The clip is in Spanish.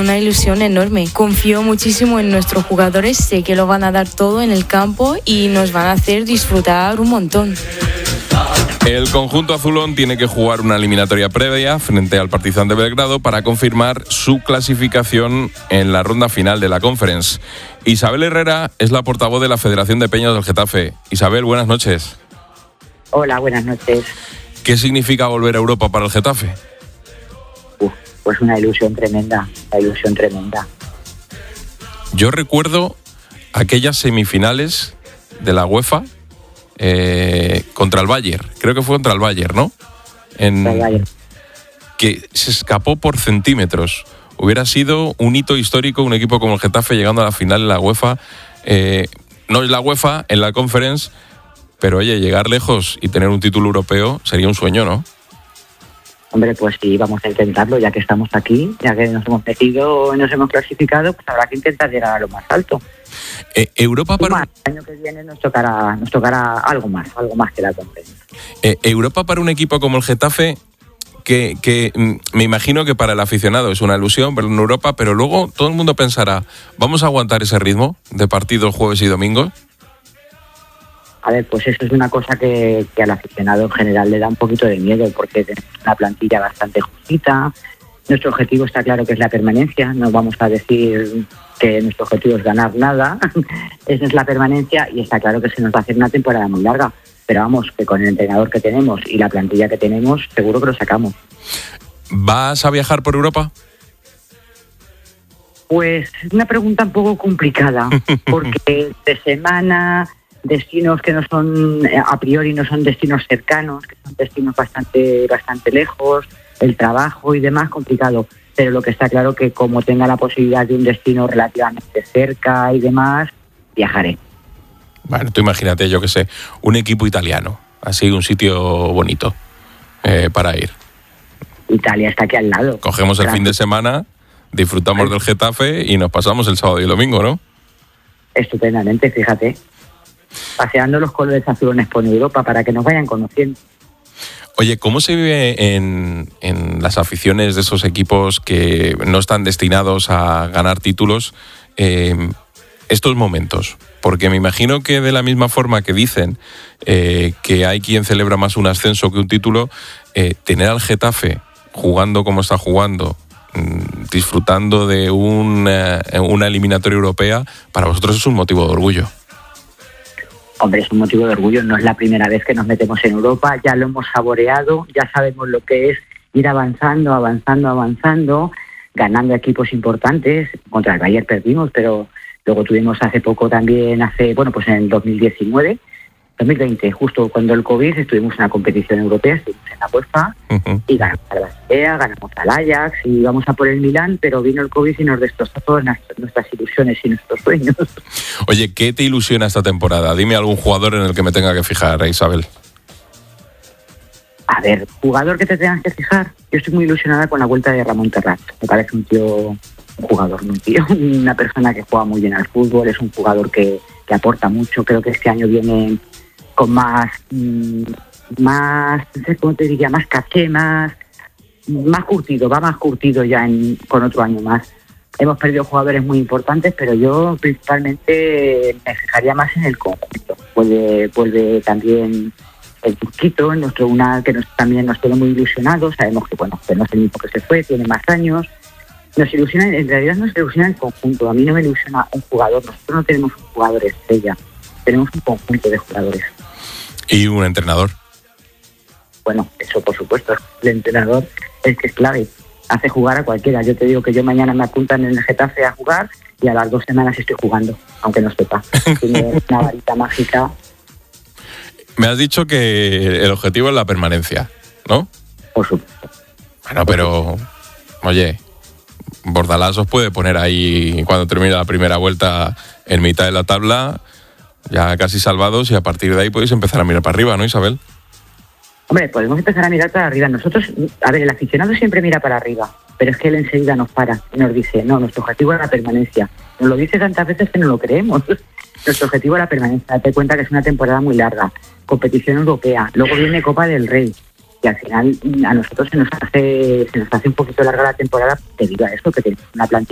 Una ilusión enorme. Confío muchísimo en nuestros jugadores, sé que lo van a dar todo en el campo y nos van a hacer disfrutar un montón. El conjunto azulón tiene que jugar una eliminatoria previa frente al Partizan de Belgrado para confirmar su clasificación en la ronda final de la Conference. Isabel Herrera es la portavoz de la Federación de Peñas del Getafe. Isabel, buenas noches. Hola, buenas noches. ¿Qué significa volver a Europa para el Getafe? Pues una ilusión tremenda, Yo recuerdo aquellas semifinales de la UEFA contra el Bayern, creo que fue contra el Bayern, ¿no? Contra el Bayern. Que se escapó por centímetros. Hubiera sido un hito histórico un equipo como el Getafe llegando a la final en la UEFA. No es la UEFA, en la Conference, pero oye, llegar lejos y tener un título europeo sería un sueño, ¿no? Hombre, pues sí, vamos a intentarlo, ya que estamos aquí, ya que nos hemos metido, nos hemos clasificado, pues habrá que intentar llegar a lo más alto. Europa para el año que viene nos tocará algo más que la Conference. Europa para un equipo como el Getafe, que me imagino que para el aficionado es una ilusión verlo en Europa, pero luego todo el mundo pensará, ¿vamos a aguantar ese ritmo de partidos jueves y domingos? A ver, pues eso es una cosa que al aficionado en general le da un poquito de miedo, porque tenemos una plantilla bastante justita. Nuestro objetivo está claro que es la permanencia, no vamos a decir que nuestro objetivo es ganar nada, esa es la permanencia y está claro que se nos va a hacer una temporada muy larga, pero vamos, que con el entrenador que tenemos y la plantilla que tenemos, seguro que lo sacamos. ¿Vas a viajar por Europa? Pues es una pregunta un poco complicada, porque de semana destinos que no son, a priori no son destinos cercanos, que son destinos bastante lejos, el trabajo y demás, complicado. Pero lo que está claro que como tenga la posibilidad de un destino relativamente cerca y demás, viajaré. Bueno, tú imagínate, yo qué sé, un equipo italiano, así un sitio bonito para ir. Italia está aquí al lado. Cogemos el fin de semana, disfrutamos del Getafe y nos pasamos el sábado y el domingo, ¿no? Estupendamente, fíjate. Paseando los colores azulones por Europa para que nos vayan conociendo. Oye, ¿cómo se vive en las aficiones de esos equipos que no están destinados a ganar títulos estos momentos? Porque me imagino que de la misma forma que dicen que hay quien celebra más un ascenso que un título, tener al Getafe jugando como está jugando, disfrutando de una eliminatoria europea, para vosotros es un motivo de orgullo. Hombre, es un motivo de orgullo, no es la primera vez que nos metemos en Europa, ya lo hemos saboreado, ya sabemos lo que es ir avanzando, ganando equipos importantes. Contra el Bayern perdimos, pero luego tuvimos hace poco también, pues en el 2020, justo cuando el COVID, estuvimos en una competición europea, estuvimos en la UEFA y ganamos al Basilea, ganamos al Ajax y íbamos a por el Milán, pero vino el COVID y nos destrozó todas nuestras ilusiones y nuestros sueños. Oye, ¿qué te ilusiona esta temporada? Dime algún jugador en el que me tenga que fijar, Isabel. A ver, jugador que te tengas que fijar. Yo estoy muy ilusionada con la vuelta de Ramón Terrat. Me parece un jugador, una persona que juega muy bien al fútbol, es un jugador que aporta mucho. Creo que este año viene con más, no sé cómo te diría, más caché, más curtido, va más curtido ya con otro año más. Hemos perdido jugadores muy importantes, pero yo principalmente me fijaría más en el conjunto. Vuelve también el Turquito, también nos tiene muy ilusionados. Sabemos que que no es el mismo que se fue, tiene más años. Nos ilusiona, en realidad nos ilusiona el conjunto. A mí no me ilusiona un jugador. Nosotros no tenemos un jugador estrella, tenemos un conjunto de jugadores. ¿Y un entrenador? Bueno, eso por supuesto. El entrenador es que es clave. Hace jugar a cualquiera. Yo te digo que yo mañana me apuntan en el Getafe a jugar y a las 2 semanas estoy jugando, aunque no sepa. Tiene una varita mágica. Me has dicho que el objetivo es la permanencia, ¿no? Por supuesto. Bueno, pero, oye, Bordalás os puede poner ahí cuando termine la primera vuelta en mitad de la tabla, ya casi salvados, y a partir de ahí podéis empezar a mirar para arriba, ¿no, Isabel? Hombre, podemos empezar a mirar para arriba. Nosotros, a ver, el aficionado siempre mira para arriba, pero es que él enseguida nos para y nos dice, no, nuestro objetivo es la permanencia. Nos lo dice tantas veces que no lo creemos. Nuestro objetivo es la permanencia. Date cuenta que es una temporada muy larga, competición europea, luego viene Copa del Rey, y al final a nosotros se nos hace un poquito larga la temporada debido a esto, que tenemos una plantilla